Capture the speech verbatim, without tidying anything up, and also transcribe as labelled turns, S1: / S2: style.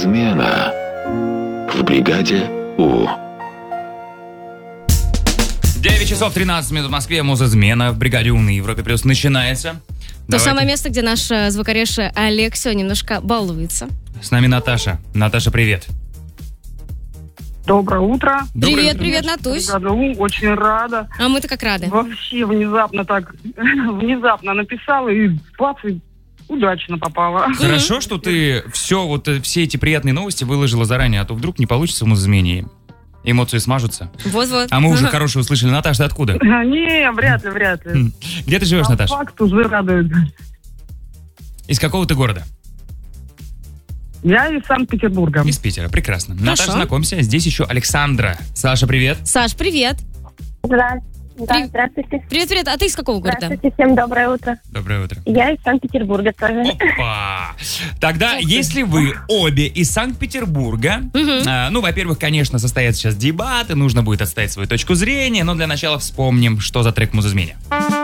S1: Музызмена в бригаде У.
S2: девять часов тринадцать минут в Москве. Музызмена в бригаде У на Европе Плюс начинается.
S3: То
S2: Давайте.
S3: самое место, где наш звукореж Олег сегодня немножко балуется.
S2: С нами Наташа. Наташа, привет.
S4: Доброе утро.
S2: Доброе
S3: Привет,
S2: утро.
S3: привет, Натусь.
S4: Ну, очень рада.
S3: А мы-то как рады.
S4: Вообще внезапно так, внезапно написала и бац, и удачно попала.
S2: Хорошо, что ты все, вот э, все эти приятные новости выложила заранее, а то вдруг не получится в музызмене. Эмоции смажутся.
S3: Вот-вот.
S2: А мы уже
S3: Ага.
S2: хорошее услышали. Наташа, ты откуда?
S4: Не, вряд ли, вряд ли.
S2: Где ты живешь,
S4: А
S2: Наташа?
S4: факт уже радует.
S2: Из какого ты города?
S4: Я из Санкт-Петербурга.
S2: Из Питера. Прекрасно.
S3: Хорошо.
S2: Наташа, знакомься. Здесь еще Александра. Саша, привет.
S3: Саш, привет.
S5: Здравствуйте. Да,
S3: При-
S5: здравствуйте.
S3: Привет-привет. А ты из какого города?
S5: Здравствуйте, всем доброе утро.
S2: Доброе утро.
S5: Я из Санкт-Петербурга тоже.
S2: Опа! Тогда, если вы обе из Санкт-Петербурга,
S3: Мгм.
S2: а, ну, во-первых, конечно, состоятся сейчас дебаты, нужно будет отстоять свою точку зрения, но для начала вспомним, что за трек в музызмене.